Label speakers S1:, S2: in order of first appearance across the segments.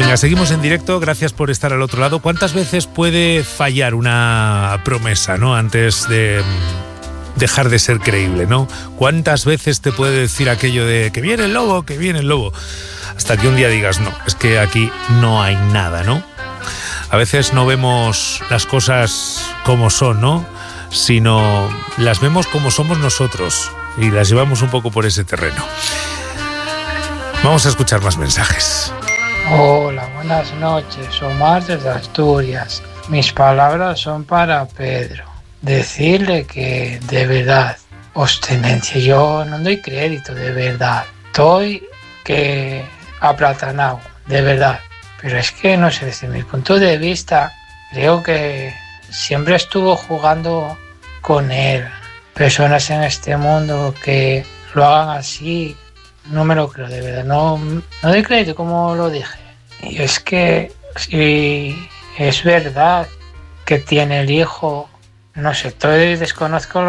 S1: Venga, seguimos en directo, gracias por estar al otro lado. ¿Cuántas veces puede fallar una promesa, ¿no? Antes de dejar de ser creíble, ¿no? ¿Cuántas veces te puede decir aquello de que viene el lobo, que viene el lobo? Hasta que un día digas, no, es que aquí no hay nada, ¿no? A veces no vemos las cosas como son, ¿no? Sino las vemos como somos nosotros y las llevamos un poco por ese terreno. Vamos a escuchar más mensajes.
S2: Hola, buenas noches. Omar desde Asturias. Mis palabras son para Pedro. Decirle que de verdad, obstinencia, yo no doy crédito, de verdad. Estoy que aplatanado, de verdad. Pero es que, no sé, desde mi punto de vista, creo que siempre estuvo jugando con él. Personas en este mundo que lo hagan así, no me lo creo, de verdad. No doy crédito, como lo dije. Y es que si es verdad que tiene el hijo, no sé, desconozco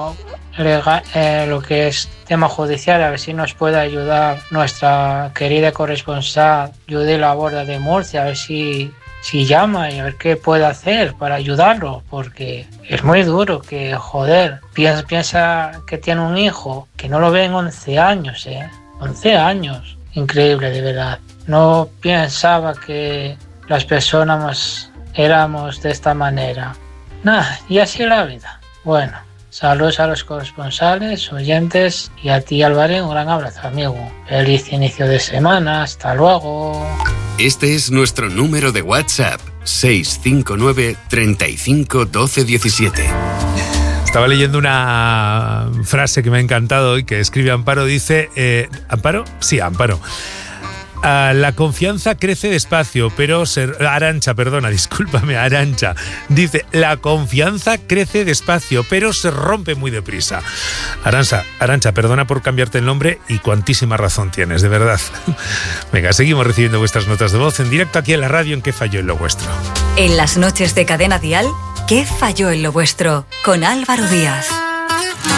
S2: lo que es tema judicial, a ver si nos puede ayudar nuestra querida corresponsal Judy Laborda de Murcia, a ver si llama y a ver qué puede hacer para ayudarlo, porque es muy duro que, joder, piensa que tiene un hijo, que no lo ve en 11 años, 11 años, increíble, de verdad. No pensaba que las personas éramos de esta manera. Nada, y así es la vida. Bueno, saludos a los corresponsales, oyentes y a ti, Álvaro, un gran abrazo, amigo. Feliz inicio de semana, hasta luego.
S3: Este es nuestro número de WhatsApp, 659 35 12 17.
S1: Estaba leyendo una frase que me ha encantado y que escribe Amparo, dice... ¿Amparo? Sí, Amparo. La confianza crece despacio, pero Arantxa, perdona, discúlpame, Arantxa. Dice, la confianza crece despacio, pero se rompe muy deprisa. Arantxa, perdona por cambiarte el nombre y cuantísima razón tienes, de verdad. Venga, seguimos recibiendo vuestras notas de voz en directo aquí en la radio en ¿Qué falló en lo vuestro?
S4: En las noches de Cadena Dial, ¿Qué falló en lo vuestro? Con Álvaro Díaz.